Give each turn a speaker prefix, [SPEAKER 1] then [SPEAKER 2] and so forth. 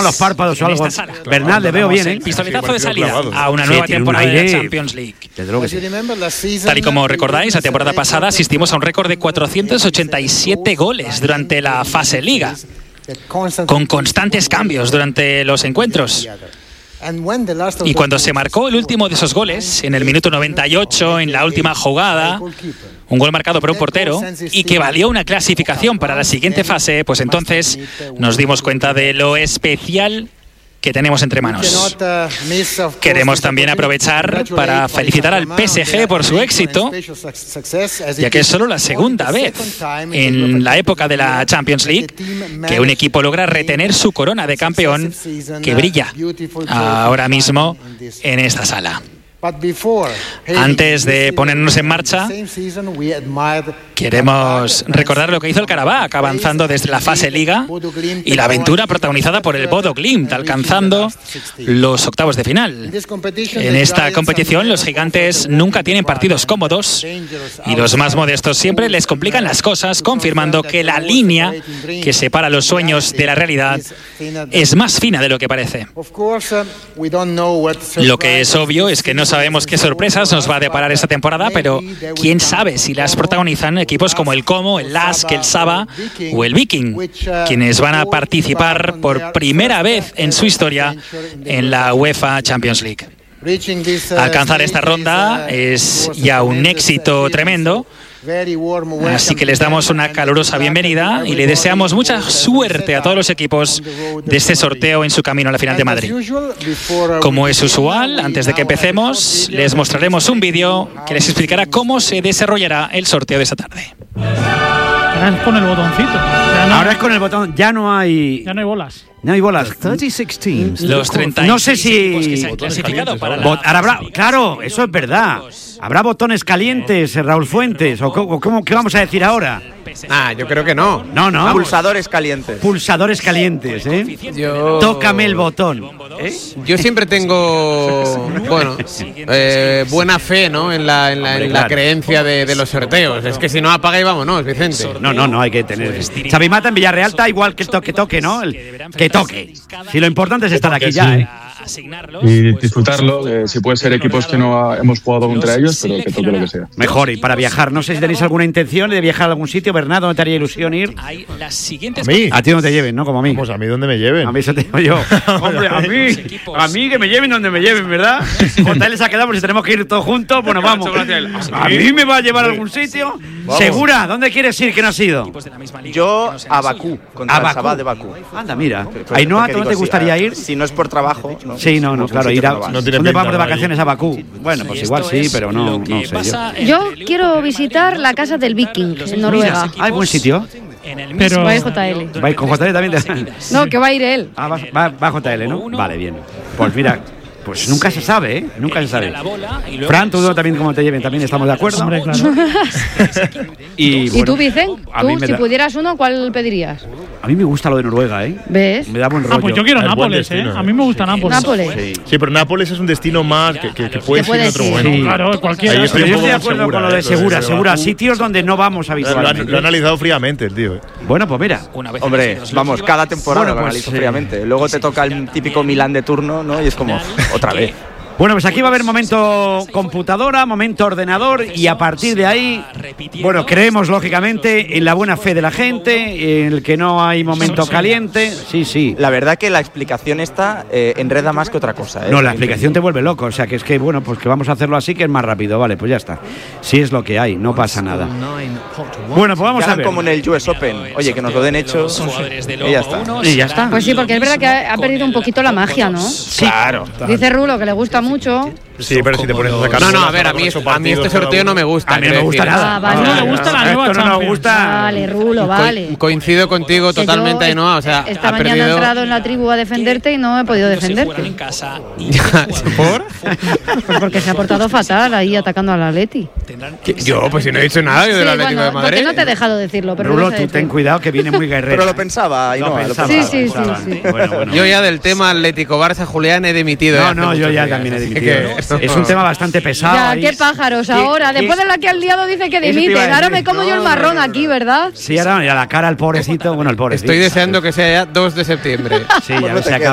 [SPEAKER 1] asomos los párpados o algo. Bernat, le veo bien, ¿eh?
[SPEAKER 2] El pistoletazo de salida a una nueva temporada de Champions League. Tal y como recordáis, la temporada pasada asistimos a un récord de 487 goles durante la fase Liga, con constantes cambios durante los encuentros. Y cuando se marcó el último de esos goles, en el minuto 98, en la última jugada, un gol marcado por un portero y que valió una clasificación para la siguiente fase, pues entonces nos dimos cuenta de lo especial que tenemos entre manos. Queremos también aprovechar para felicitar al PSG por su éxito, ya que es solo la segunda vez en la época de la Champions League que un equipo logra retener su corona de campeón, que brilla ahora mismo en esta sala. Antes de ponernos en marcha, queremos recordar lo que hizo el Karabakh, avanzando desde la fase Liga, y la aventura protagonizada por el Bodo Glimt, alcanzando los octavos de final. En esta competición, los gigantes nunca tienen partidos cómodos y los más modestos siempre les complican las cosas, confirmando que la línea que separa los sueños de la realidad es más fina de lo que parece. Lo que es obvio es que no sabemos qué sorpresas nos va a deparar esta temporada, pero quién sabe si las protagonizan equipos como el Como, el LASK, el Saba o el Viking, quienes van a participar por primera vez en su historia en la UEFA Champions League. Alcanzar esta ronda es ya un éxito tremendo, así que les damos una calurosa bienvenida y le deseamos mucha suerte a todos los equipos de este sorteo en su camino a la final de Madrid. Como es usual, antes de que empecemos, les mostraremos un vídeo que les explicará cómo se desarrollará el sorteo de esta tarde.
[SPEAKER 3] Ahora es con el botoncito.
[SPEAKER 1] Ahora es con el botón, ya no hay
[SPEAKER 3] bolas.
[SPEAKER 1] No hay bolas.
[SPEAKER 2] Los 36
[SPEAKER 1] no sé si
[SPEAKER 2] equipos que se han clasificado para la
[SPEAKER 1] claro, eso es verdad. ¿Habrá botones calientes, Raúl Fuentes? ¿O qué vamos a decir ahora?
[SPEAKER 4] Yo creo que no.
[SPEAKER 1] No.
[SPEAKER 4] Pulsadores calientes.
[SPEAKER 1] Pulsadores calientes, ¿eh? Tócame el botón.
[SPEAKER 4] Yo siempre tengo, buena fe, ¿no? En la creencia de los sorteos. Es que si no, apaga y vámonos, Vicente.
[SPEAKER 1] No, hay que tener. Xavi Mata en Villarreal está igual que toque, ¿no? Que toque. Si lo importante es estar aquí ya, ¿eh?
[SPEAKER 5] Y disfrutarlo, si puede ser equipos que no hemos jugado contra ellos, pero que toque lo que sea.
[SPEAKER 1] Mejor, y para viajar, no sé si tenéis alguna intención de viajar a algún sitio. Bernardo, ¿dónde te haría ilusión ir?
[SPEAKER 6] ¿A mí?
[SPEAKER 1] A ti no te lleven, ¿no? Como a mí.
[SPEAKER 6] Pues a mí donde me lleven.
[SPEAKER 1] A mí eso te digo yo. Hombre, a mí que me lleven donde me lleven, ¿verdad? Con él se ha quedado, pues si tenemos que ir todos juntos, bueno, vamos. ¿A mí me va a llevar a algún sitio? Vamos. ¿Segura? ¿Dónde quieres ir que no has ido?
[SPEAKER 4] Yo a Bakú, contra el Sabah de Bakú.
[SPEAKER 1] Anda, mira. Ainhoa, ¿tú no te gustaría ir?
[SPEAKER 4] Si no es por trabajo.
[SPEAKER 1] Sí, no, claro, ir a... ¿Dónde vamos de vacaciones a Bakú? Bueno, pues igual sí, pero no sé
[SPEAKER 7] yo quiero visitar la casa del Viking en Noruega.
[SPEAKER 1] Hay buen sitio.
[SPEAKER 7] Pero va a ir JL.
[SPEAKER 1] ¿Va a ir con JL también?
[SPEAKER 7] No, que va a ir él.
[SPEAKER 1] Va JL, ¿no? Vale, bien. Pues mira, pues nunca se sabe, ¿eh? Nunca se sabe. Fran, tú también como te lleven, también estamos de acuerdo.
[SPEAKER 3] Hombre, claro.
[SPEAKER 7] ¿Y tú, Vicen? ¿Tú, si pudieras uno, cuál pedirías?
[SPEAKER 1] A mí me gusta lo de Noruega, ¿eh?
[SPEAKER 7] ¿Ves?
[SPEAKER 1] Me da buen rollo.
[SPEAKER 3] Pues yo quiero Nápoles, ¿eh? A mí me gusta Nápoles.
[SPEAKER 6] Sí, pero Nápoles es un destino más que puede ser en otro momento.
[SPEAKER 3] Sí. Claro, cualquiera.
[SPEAKER 6] Yo
[SPEAKER 1] estoy de acuerdo con lo de Segura. Sitios donde no vamos habitualmente.
[SPEAKER 6] Lo ha analizado fríamente el tío.
[SPEAKER 1] Bueno, pues mira.
[SPEAKER 4] Hombre, vamos, cada temporada lo analizo fríamente. Luego te toca el típico Milán de turno, ¿no? Y es como, otra vez.
[SPEAKER 1] Bueno, pues aquí va a haber momento computadora, momento ordenador, y a partir de ahí, bueno, creemos lógicamente en la buena fe de la gente, en el que no hay momento caliente. Sí.
[SPEAKER 4] La verdad que la explicación esta enreda más que otra cosa, ¿eh?
[SPEAKER 1] No, la explicación te vuelve loco, o sea que es que, bueno, pues que vamos a hacerlo así, que es más rápido, vale, pues ya está. Si es lo que hay, no pasa nada. Bueno, pues vamos a ver.
[SPEAKER 4] Como en el US Open, oye, que nos lo den hecho, y ya está.
[SPEAKER 7] Pues sí, porque es verdad que ha perdido un poquito la magia, ¿no?
[SPEAKER 1] Sí.
[SPEAKER 4] Claro.
[SPEAKER 7] Dice Rulo que le gusta mucho.
[SPEAKER 6] Sí, pero si te pones a sacar...
[SPEAKER 4] No, a ver, a mí este sorteo no me gusta.
[SPEAKER 1] A mí no me gusta nada.
[SPEAKER 7] Vale.
[SPEAKER 3] No le gusta la nueva Champions.
[SPEAKER 1] No nos gusta.
[SPEAKER 7] Vale, Rulo, vale.
[SPEAKER 4] Coincido contigo totalmente, Ainhoa. O sea,
[SPEAKER 7] esta mañana he entrado en la tribu a defenderte y no he podido defenderte.
[SPEAKER 4] ¿Por?
[SPEAKER 7] Pues porque se ha portado fatal ahí atacando al Atleti.
[SPEAKER 4] Yo, pues si no he dicho nada yo del Atlético de Madrid.
[SPEAKER 7] Porque no te he dejado decirlo, pero
[SPEAKER 1] Rulo, tú ten cuidado que viene muy guerrero.
[SPEAKER 4] Pero lo pensaba, Ainhoa.
[SPEAKER 7] Sí.
[SPEAKER 1] Bueno.
[SPEAKER 4] Yo ya del tema Atlético Barça, Julián, he dimitido.
[SPEAKER 1] No, yo ya también he dimitido. Es un tema bastante pesado.
[SPEAKER 7] Ya, qué pájaros ahora. Después de la que al liado dice que dimite. Ahora me como yo el marrón aquí, ¿verdad?
[SPEAKER 1] Sí, ahora la cara al pobrecito. Bueno, el pobrecito.
[SPEAKER 4] Estoy deseando que sea ya 2 de septiembre.
[SPEAKER 1] Sí, ya se acaba.